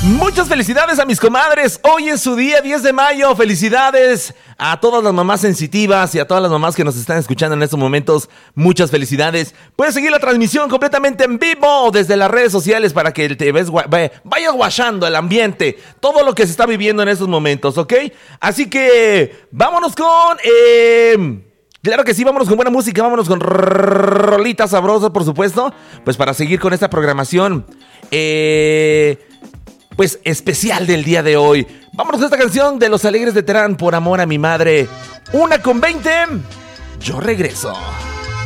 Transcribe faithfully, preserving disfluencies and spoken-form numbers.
Muchas felicidades a mis comadres. Hoy es su día, diez de mayo. Felicidades a todas las mamás sensitivas y a todas las mamás que nos están escuchando en estos momentos. Muchas felicidades. Puedes seguir la transmisión completamente en vivo desde las redes sociales para que te ves, vayas guachando el ambiente, todo lo que se está viviendo en estos momentos, ¿ok? Así que vámonos con... Eh... Claro que sí, vámonos con buena música, vámonos con rolitas sabrosas, por supuesto. Pues para seguir con esta programación, eh, pues especial del día de hoy. Vámonos con esta canción de Los Alegres de Terán, Por Amor a Mi Madre. Una con veinte, yo regreso.